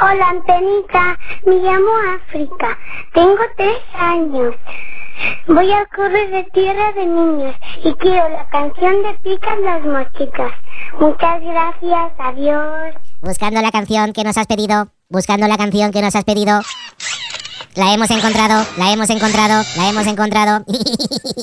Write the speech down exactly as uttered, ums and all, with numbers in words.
Hola, Antenita. Me llamo África. Tengo tres años. Voy al curso de Tierra de Niños y quiero la canción de Pican las mosquitas. Muchas gracias. Adiós. Buscando la canción que nos has pedido. Buscando la canción que nos has pedido. La hemos encontrado, la hemos encontrado, la hemos encontrado.